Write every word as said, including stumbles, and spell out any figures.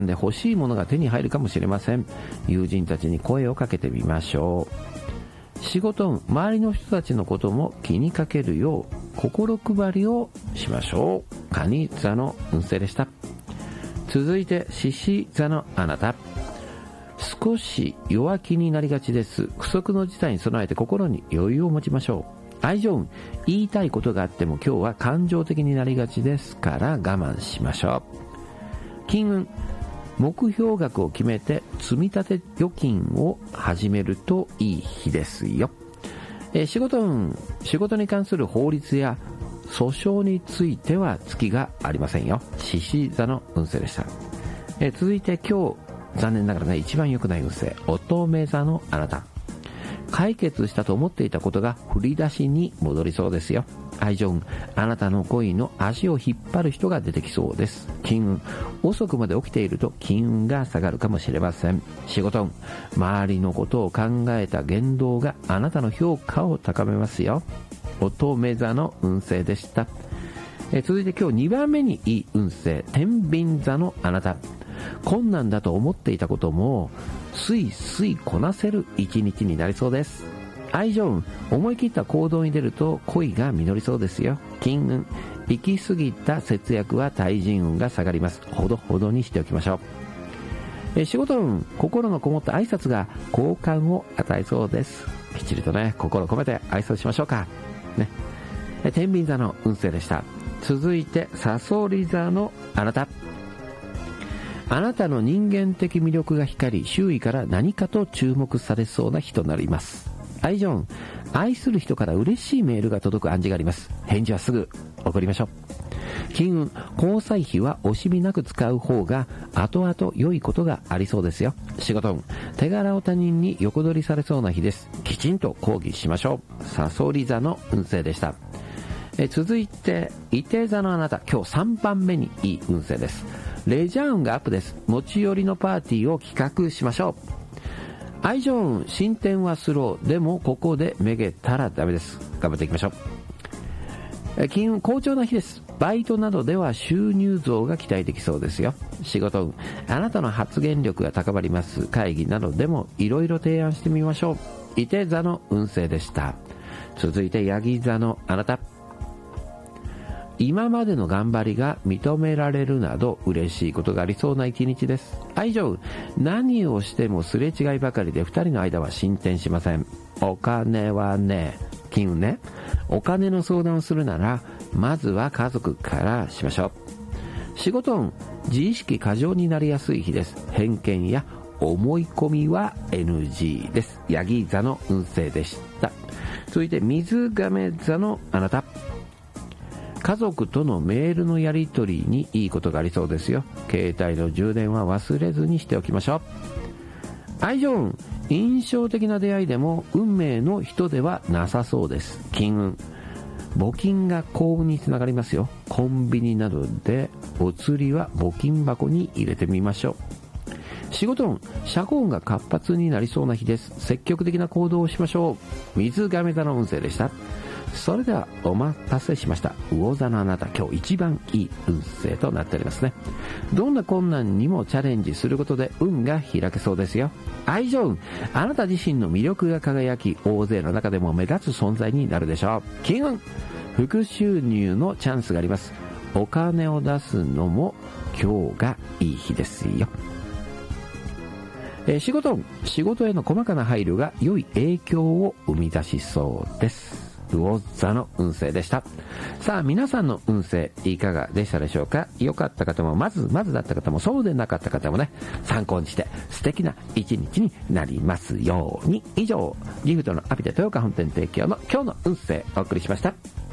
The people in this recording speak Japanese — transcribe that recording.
で欲しいものが手に入るかもしれません。友人たちに声をかけてみましょう。仕事運、周りの人たちのことも気にかけるよう心配りをしましょう。蟹座の運勢でした。続いて獅子座のあなた。少し弱気になりがちです。不測の事態に備えて心に余裕を持ちましょう。愛情運、言いたいことがあっても今日は感情的になりがちですから我慢しましょう。金運、目標額を決めて積み立て預金を始めるといい日ですよ。えー、仕事運、仕事に関する法律や訴訟については月がありませんよ。獅子座の運勢でした。えー、続いて今日残念ながらね一番良くない運勢、乙女座のあなた。解決したと思っていたことが振り出しに戻りそうですよ。愛情運、あなたの恋の足を引っ張る人が出てきそうです。金運、遅くまで起きていると金運が下がるかもしれません。仕事運、周りのことを考えた言動があなたの評価を高めますよ。乙女座の運勢でした。え続いて今日にばんめにいい運勢、天秤座のあなた。困難だと思っていたこともスイスイこなせる一日になりそうです。愛情運、思い切った行動に出ると恋が実りそうですよ。金運、行き過ぎた節約は対人運が下がります。ほどほどにしておきましょう。え仕事運、心のこもった挨拶が好感を与えそうです。きっちりとね心を込めて挨拶しましょうかね。え天秤座の運勢でした。続いて蠍り座のあなた。あなたの人間的魅力が光り、周囲から何かと注目されそうな日となります。愛情運、愛する人から嬉しいメールが届く暗示があります。返事はすぐ送りましょう。金運、交際費は惜しみなく使う方が後々良いことがありそうですよ。仕事運、手柄を他人に横取りされそうな日です。きちんと抗議しましょう。蠍り座の運勢でした。え続いて射手座のあなた。今日さんばんめにいい運勢です。レジャー運がアップです。持ち寄りのパーティーを企画しましょう。愛情運、進展はスロー。でもここでめげたらダメです。頑張っていきましょう。金運、好調な日です。バイトなどでは収入増が期待できそうですよ。仕事運、あなたの発言力が高まります。会議などでもいろいろ提案してみましょう。射手座の運勢でした。続いてヤギ座のあなた。今までの頑張りが認められるなど嬉しいことがありそうな一日です。愛情運、何をしてもすれ違いばかりでふたりの間は進展しません。お金はね、金運ね、お金の相談をするならまずは家族からしましょう。仕事運、自意識過剰になりやすい日です。偏見や思い込みは エヌジー です。ヤギ座の運勢でした。続いて水亀座のあなた。家族とのメールのやり取りにいいことがありそうですよ。携帯の充電は忘れずにしておきましょう。愛情運、印象的な出会いでも運命の人ではなさそうです。金運、募金が幸運につながりますよ。コンビニなどでお釣りは募金箱に入れてみましょう。仕事運、社交運が活発になりそうな日です。積極的な行動をしましょう。水亀座の運勢でした。それではお待たせしました。魚座のあなた、今日一番いい運勢となっておりますね。どんな困難にもチャレンジすることで運が開けそうですよ。愛情運、あなた自身の魅力が輝き、大勢の中でも目立つ存在になるでしょう。金運、副収入のチャンスがあります。お金を出すのも今日がいい日ですよ。えー、仕事運、仕事への細かな配慮が良い影響を生み出しそうです。魚座の運勢でした。さあ皆さんの運勢いかがでしたでしょうか。良かった方もまずまずだった方もそうでなかった方もね、参考にして素敵な一日になりますように。以上、ギフトのアピテ豊岡本店提供の今日の運勢お送りしました。